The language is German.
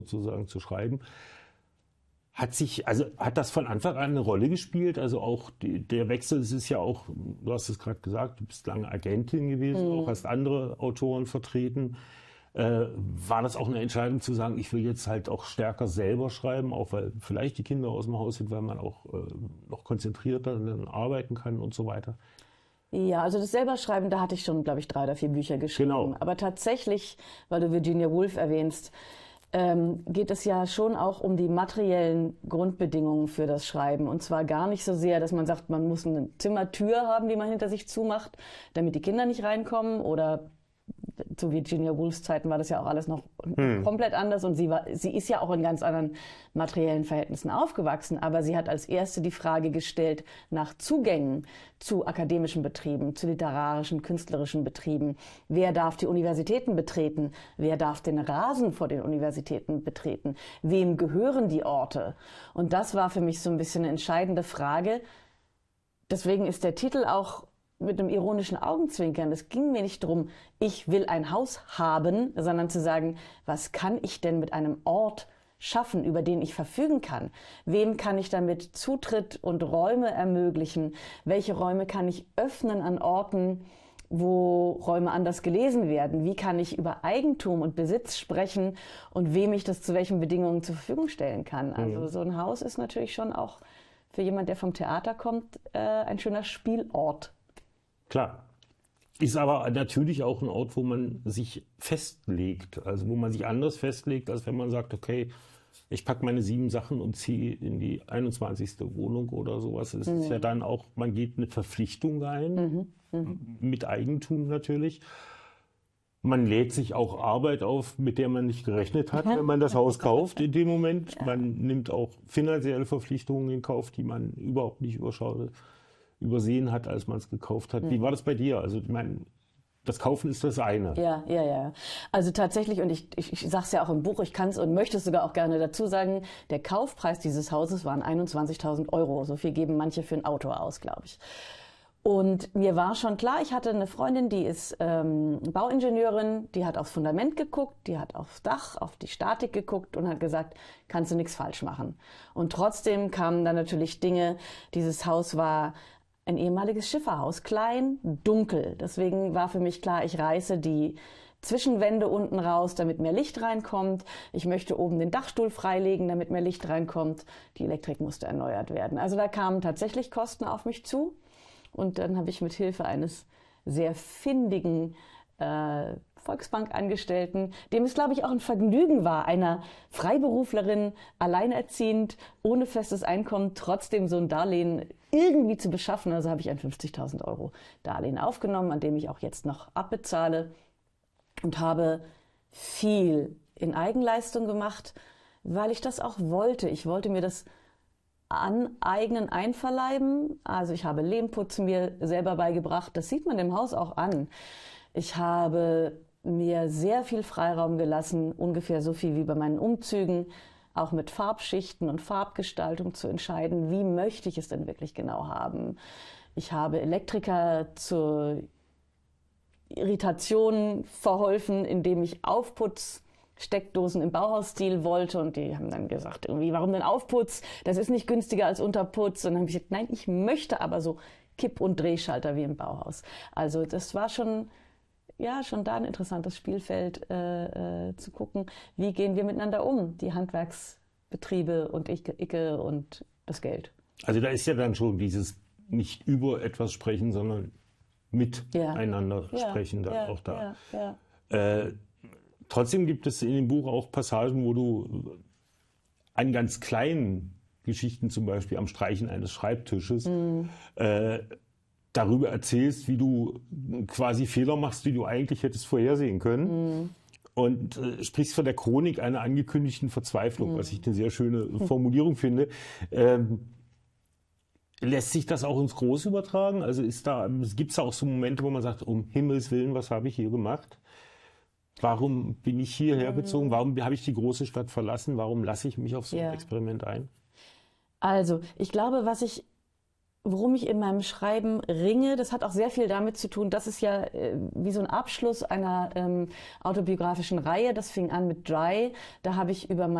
sozusagen zu schreiben. Hat das von Anfang an eine Rolle gespielt? Also auch der Wechsel, es ist ja auch, du hast es gerade gesagt, du bist lange Agentin gewesen, auch hast andere Autoren vertreten. War das auch eine Entscheidung zu sagen, ich will jetzt halt auch stärker selber schreiben, auch weil vielleicht die Kinder aus dem Haus sind, weil man auch noch konzentrierter dann arbeiten kann und so weiter? Ja, also das Selberschreiben, da hatte ich schon, glaube ich, 3 oder 4 Bücher geschrieben. Genau. Aber tatsächlich, weil du Virginia Woolf erwähnst, geht es ja schon auch um die materiellen Grundbedingungen für das Schreiben. Und zwar gar nicht so sehr, dass man sagt, man muss eine Zimmertür haben, die man hinter sich zumacht, damit die Kinder nicht reinkommen, oder zu Virginia Woolfs Zeiten war das ja auch alles noch komplett anders, und sie ist ja auch in ganz anderen materiellen Verhältnissen aufgewachsen, aber sie hat als erste die Frage gestellt nach Zugängen zu akademischen Betrieben, zu literarischen, künstlerischen Betrieben. Wer darf die Universitäten betreten? Wer darf den Rasen vor den Universitäten betreten? Wem gehören die Orte? Und das war für mich so ein bisschen eine entscheidende Frage. Deswegen ist der Titel auch mit einem ironischen Augenzwinkern. Es ging mir nicht darum, ich will ein Haus haben, sondern zu sagen, was kann ich denn mit einem Ort schaffen, über den ich verfügen kann? Wem kann ich damit Zutritt und Räume ermöglichen? Welche Räume kann ich öffnen an Orten, wo Räume anders gelesen werden? Wie kann ich über Eigentum und Besitz sprechen und wem ich das zu welchen Bedingungen zur Verfügung stellen kann? Also so ein Haus ist natürlich schon auch für jemand, der vom Theater kommt, ein schöner Spielort. Klar. Ist aber natürlich auch ein Ort, wo man sich festlegt, also wo man sich anders festlegt, als wenn man sagt, okay, ich packe meine 7 Sachen und ziehe in die 21. Wohnung oder sowas. Es ist ja dann auch, man geht eine Verpflichtung ein, mit Eigentum natürlich. Man lädt sich auch Arbeit auf, mit der man nicht gerechnet hat, wenn man das Haus kauft in dem Moment. Ja. Man nimmt auch finanzielle Verpflichtungen in Kauf, die man überhaupt nicht übersehen hat, als man es gekauft hat. Wie war das bei dir? Also ich meine, das Kaufen ist das eine. Ja. Also tatsächlich, und ich sage es ja auch im Buch, ich kann es und möchte es sogar auch gerne dazu sagen, der Kaufpreis dieses Hauses waren 21.000 €. So viel geben manche für ein Auto aus, glaube ich. Und mir war schon klar, ich hatte eine Freundin, die ist Bauingenieurin, die hat aufs Fundament geguckt, die hat aufs Dach, auf die Statik geguckt und hat gesagt, kannst du nichts falsch machen. Und trotzdem kamen dann natürlich Dinge, dieses Haus war ein ehemaliges Schifferhaus, klein, dunkel. Deswegen war für mich klar, ich reiße die Zwischenwände unten raus, damit mehr Licht reinkommt. Ich möchte oben den Dachstuhl freilegen, damit mehr Licht reinkommt. Die Elektrik musste erneuert werden. Also da kamen tatsächlich Kosten auf mich zu. Und dann habe ich mit Hilfe eines sehr findigen Volksbankangestellten, dem es, glaube ich, auch ein Vergnügen war, einer Freiberuflerin, alleinerziehend, ohne festes Einkommen, trotzdem so ein Darlehen irgendwie zu beschaffen. Also habe ich ein 50.000 € Darlehen aufgenommen, an dem ich auch jetzt noch abbezahle, und habe viel in Eigenleistung gemacht, weil ich das auch wollte. Ich wollte mir das aneignen, einverleiben. Also ich habe Lehmputz mir selber beigebracht. Das sieht man dem Haus auch an. Ich habe mir sehr viel Freiraum gelassen, ungefähr so viel wie bei meinen Umzügen, auch mit Farbschichten und Farbgestaltung zu entscheiden, wie möchte ich es denn wirklich genau haben. Ich habe Elektriker zur Irritation verholfen, indem ich Aufputzsteckdosen im Bauhausstil wollte, und die haben dann gesagt, irgendwie, warum denn Aufputz? Das ist nicht günstiger als Unterputz. Und dann habe ich gesagt, nein, ich möchte aber so Kipp- und Drehschalter wie im Bauhaus. Also das war schon da ein interessantes Spielfeld, zu gucken, wie gehen wir miteinander um, die Handwerksbetriebe und Icke und das Geld. Also da ist ja dann schon dieses nicht über etwas sprechen, sondern miteinander sprechen dann auch da. Trotzdem gibt es in dem Buch auch Passagen, wo du an ganz kleinen Geschichten, zum Beispiel am Streichen eines Schreibtisches, darüber erzählst, wie du quasi Fehler machst, die du eigentlich hättest vorhersehen können. Und sprichst von der Chronik einer angekündigten Verzweiflung, was ich eine sehr schöne Formulierung finde. Lässt sich das auch ins Große übertragen? Also gibt es da auch so Momente, wo man sagt, um Himmels Willen, was habe ich hier gemacht? Warum bin ich hierher gezogen? Warum habe ich die große Stadt verlassen? Warum lasse ich mich auf so ein Experiment ein? Also, ich glaube, was ich worum ich in meinem Schreiben ringe, das hat auch sehr viel damit zu tun, das ist ja wie so ein Abschluss einer autobiografischen Reihe. Das fing an mit Dry. Da habe ich über